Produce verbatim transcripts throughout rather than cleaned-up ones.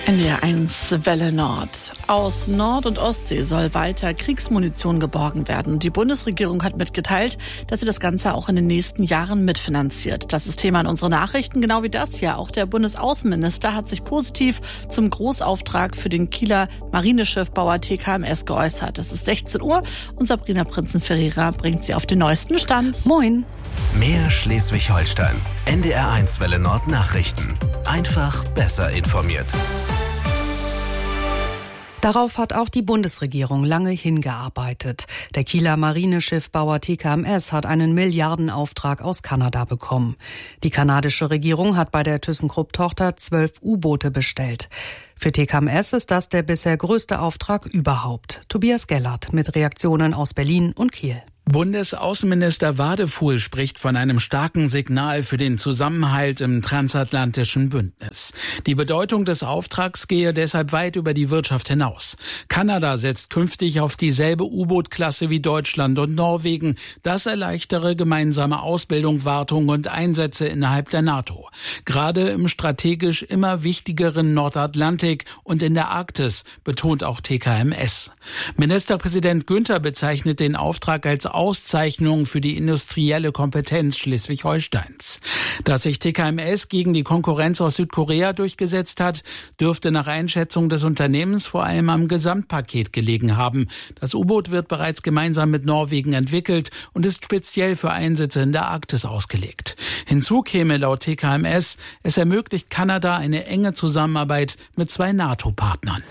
N D R eins Welle Nord. Aus Nord- und Ostsee soll weiter Kriegsmunition geborgen werden. Die Bundesregierung hat mitgeteilt, dass sie das Ganze auch in den nächsten Jahren mitfinanziert. Das ist Thema in unseren Nachrichten, genau wie das hier. Auch der Bundesaußenminister hat sich positiv zum Großauftrag für den Kieler Marineschiffbauer T K M S geäußert. Es ist sechzehn Uhr und Sabrina Prinzen-Ferreira bringt sie auf den neuesten Stand. Moin. Mehr Schleswig-Holstein. N D R eins Welle Nord Nachrichten. Einfach besser informiert. Darauf hat auch die Bundesregierung lange hingearbeitet. Der Kieler Marineschiffbauer T K M S hat einen Milliardenauftrag aus Kanada bekommen. Die kanadische Regierung hat bei der ThyssenKrupp-Tochter zwölf U-Boote bestellt. Für T K M S ist das der bisher größte Auftrag überhaupt. Tobias Gellert mit Reaktionen aus Berlin und Kiel. Bundesaußenminister Wadefuhl spricht von einem starken Signal für den Zusammenhalt im transatlantischen Bündnis. Die Bedeutung des Auftrags gehe deshalb weit über die Wirtschaft hinaus. Kanada setzt künftig auf dieselbe U-Boot-Klasse wie Deutschland und Norwegen. Das erleichtere gemeinsame Ausbildung, Wartung und Einsätze innerhalb der NATO. Gerade im strategisch immer wichtigeren Nordatlantik und in der Arktis, betont auch T K M S. Ministerpräsident Günther bezeichnet den Auftrag als Auszeichnung für die industrielle Kompetenz Schleswig-Holsteins. Dass sich T K M S gegen die Konkurrenz aus Südkorea durchgesetzt hat, dürfte nach Einschätzung des Unternehmens vor allem am Gesamtpaket gelegen haben. Das U-Boot wird bereits gemeinsam mit Norwegen entwickelt und ist speziell für Einsätze in der Arktis ausgelegt. Hinzu käme laut T K M S, es ermöglicht Kanada eine enge Zusammenarbeit mit zwei NATO-Partnern.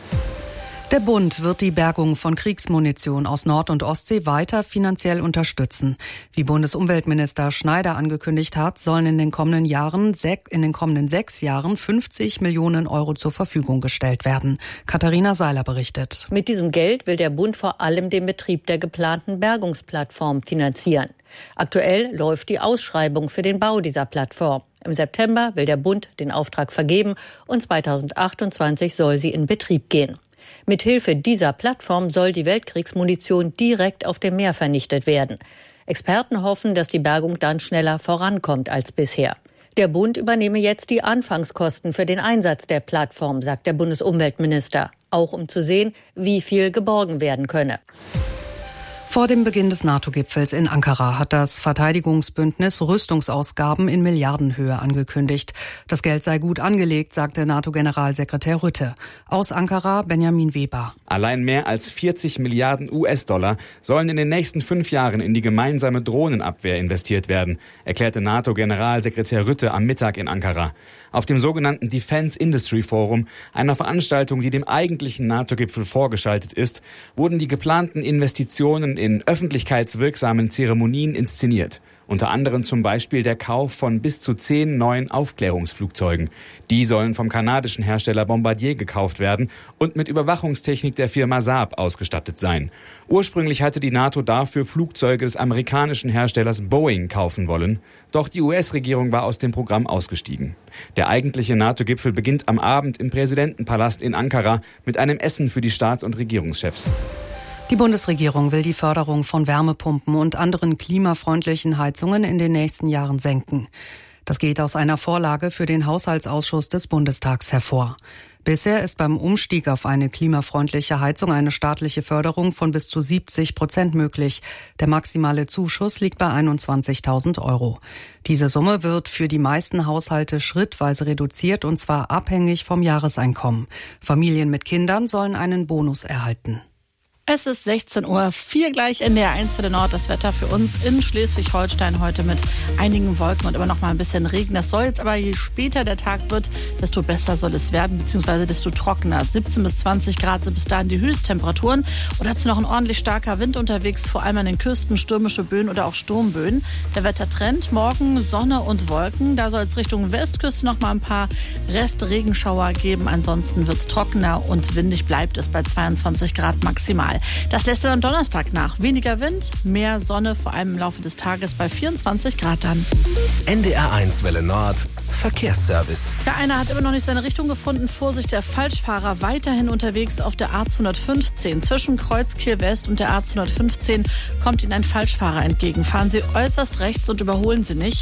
Der Bund wird die Bergung von Kriegsmunition aus Nord- und Ostsee weiter finanziell unterstützen. Wie Bundesumweltminister Schneider angekündigt hat, sollen in den kommenden Jahren, in den kommenden sechs Jahren fünfzig Millionen Euro zur Verfügung gestellt werden. Katharina Seiler berichtet. Mit diesem Geld will der Bund vor allem den Betrieb der geplanten Bergungsplattform finanzieren. Aktuell läuft die Ausschreibung für den Bau dieser Plattform. Im September will der Bund den Auftrag vergeben und zweitausendachtundzwanzig soll sie in Betrieb gehen. Mithilfe dieser Plattform soll die Weltkriegsmunition direkt auf dem Meer vernichtet werden. Experten hoffen, dass die Bergung dann schneller vorankommt als bisher. Der Bund übernehme jetzt die Anfangskosten für den Einsatz der Plattform, sagt der Bundesumweltminister, auch um zu sehen, wie viel geborgen werden könne. Vor dem Beginn des NATO-Gipfels in Ankara hat das Verteidigungsbündnis Rüstungsausgaben in Milliardenhöhe angekündigt. Das Geld sei gut angelegt, sagte NATO-Generalsekretär Rutte. Aus Ankara Benjamin Weber. Allein mehr als vierzig Milliarden U S-Dollar sollen in den nächsten fünf Jahren in die gemeinsame Drohnenabwehr investiert werden, erklärte NATO-Generalsekretär Rutte am Mittag in Ankara. Auf dem sogenannten Defense Industry Forum, einer Veranstaltung, die dem eigentlichen NATO-Gipfel vorgeschaltet ist, wurden die geplanten Investitionen in öffentlichkeitswirksamen Zeremonien inszeniert. Unter anderem zum Beispiel der Kauf von bis zu zehn neuen Aufklärungsflugzeugen. Die sollen vom kanadischen Hersteller Bombardier gekauft werden und mit Überwachungstechnik der Firma Saab ausgestattet sein. Ursprünglich hatte die NATO dafür Flugzeuge des amerikanischen Herstellers Boeing kaufen wollen. Doch die U S-Regierung war aus dem Programm ausgestiegen. Der eigentliche NATO-Gipfel beginnt am Abend im Präsidentenpalast in Ankara mit einem Essen für die Staats- und Regierungschefs. Die Bundesregierung will die Förderung von Wärmepumpen und anderen klimafreundlichen Heizungen in den nächsten Jahren senken. Das geht aus einer Vorlage für den Haushaltsausschuss des Bundestags hervor. Bisher ist beim Umstieg auf eine klimafreundliche Heizung eine staatliche Förderung von bis zu siebzig Prozent möglich. Der maximale Zuschuss liegt bei einundzwanzigtausend Euro. Diese Summe wird für die meisten Haushalte schrittweise reduziert, und zwar abhängig vom Jahreseinkommen. Familien mit Kindern sollen einen Bonus erhalten. Es ist sechzehn Uhr vier gleich in der eins Welle Nord. Das Wetter für uns in Schleswig-Holstein heute mit einigen Wolken und immer noch mal ein bisschen Regen. Das soll jetzt aber, je später der Tag wird, desto besser soll es werden, beziehungsweise desto trockener. siebzehn bis zwanzig Grad sind bis dahin die Höchsttemperaturen. Und dazu noch ein ordentlich starker Wind unterwegs, vor allem an den Küsten, stürmische Böen oder auch Sturmböen. Der Wettertrend, morgen Sonne und Wolken. Da soll es Richtung Westküste noch mal ein paar Restregenschauer geben. Ansonsten wird es trockener und windig bleibt es bei zweiundzwanzig Grad maximal. Das lässt dann am Donnerstag nach. Weniger Wind, mehr Sonne, vor allem im Laufe des Tages bei vierundzwanzig Grad dann. N D R eins Welle Nord Verkehrsservice. Ja, einer hat immer noch nicht seine Richtung gefunden. Vorsicht, der Falschfahrer weiterhin unterwegs auf der A zweihundertfünfzehn. Zwischen Kreuzkiel West und der A zweihundertfünfzehn kommt Ihnen ein Falschfahrer entgegen. Fahren Sie äußerst rechts und überholen Sie nicht.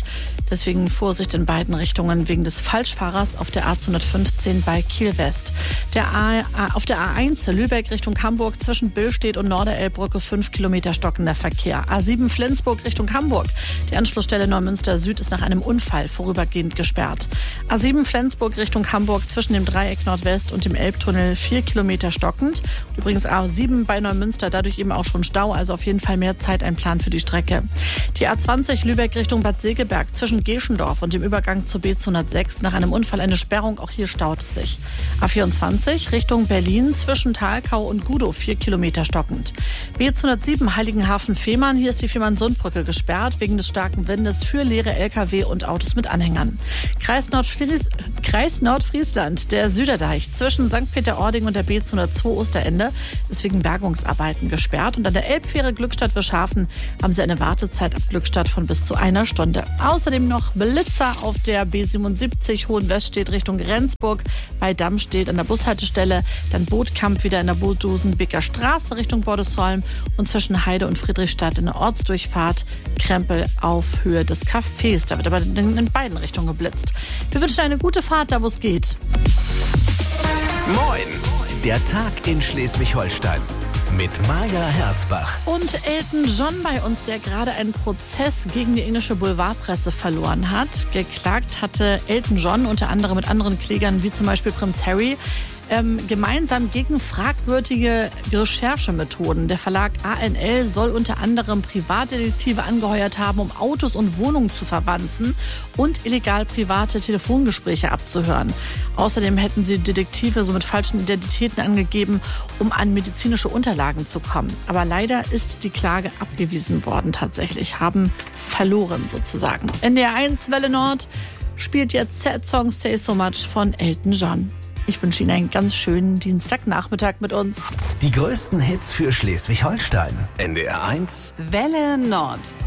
Deswegen Vorsicht in beiden Richtungen wegen des Falschfahrers auf der A zweihundertfünfzehn bei Kiel West. Der A, auf der A eins Lübeck Richtung Hamburg zwischen Billstedt und Norderelbbrücke fünf Kilometer stockender Verkehr. A sieben Flensburg Richtung Hamburg. Die Anschlussstelle Neumünster Süd ist nach einem Unfall vorübergehend gesperrt. A sieben Flensburg Richtung Hamburg zwischen dem Dreieck Nordwest und dem Elbtunnel vier Kilometer stockend. Übrigens A sieben bei Neumünster, dadurch eben auch schon Stau, also auf jeden Fall mehr Zeit einplanen für die Strecke. Die A zwanzig Lübeck Richtung Bad Segeberg zwischen Geschendorf und dem Übergang zur B zweihundertsechs nach einem Unfall eine Sperrung, auch hier staut es sich. A vierundzwanzig Richtung Berlin zwischen Thalkau und Gudow vier Kilometer stockend. B zweihundertsieben Heiligenhafen-Fehmarn, hier ist die Fehmarn-Sundbrücke gesperrt wegen des starken Windes für leere L K W und Autos mit Anhängern. Kreis, Nordfries- Kreis Nordfriesland, der Süderdeich zwischen Sankt Peter-Ording und der B zweihundertzwei Osterende ist wegen Bergungsarbeiten gesperrt und an der Elbfähre Glückstadt-Wischhafen haben sie eine Wartezeit ab Glückstadt von bis zu einer Stunde. Außerdem noch Blitzer auf der B siebenundsiebzig Hohenweststedt Richtung Rendsburg bei Dammstedt an der Bushaltestelle, dann Bootkamp wieder in der Bootdosen-Beker Straße Richtung Bordesholm und zwischen Heide und Friedrichstadt in der Ortsdurchfahrt Krempel auf Höhe des Cafés. Da wird aber in beiden Richtungen geblitzt. Wir wünschen eine gute Fahrt, da wo es geht. Moin! Der Tag in Schleswig-Holstein mit Maja Herzbach. Und Elton John bei uns, der gerade einen Prozess gegen die englische Boulevardpresse verloren hat. Geklagt hatte Elton John unter anderem mit anderen Klägern wie zum Beispiel Prinz Harry. Ähm, gemeinsam gegen fragwürdige Recherchemethoden. Der Verlag A N L soll unter anderem Privatdetektive angeheuert haben, um Autos und Wohnungen zu verwanzen und illegal private Telefongespräche abzuhören. Außerdem hätten sie Detektive so mit falschen Identitäten angegeben, um an medizinische Unterlagen zu kommen. Aber leider ist die Klage abgewiesen worden tatsächlich, haben verloren sozusagen. N D R eins Welle Nord spielt jetzt Sad Songs Say So Much von Elton John. Ich wünsche Ihnen einen ganz schönen Dienstagnachmittag mit uns. Die größten Hits für Schleswig-Holstein. N D R eins Welle Nord.